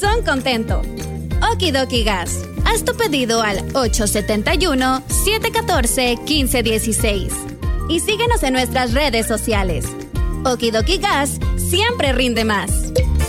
corazón contento. Okidoki Gas. Haz tu pedido al 871-714-1516. Y síguenos en nuestras redes sociales. Okidoki Gas siempre rinde más.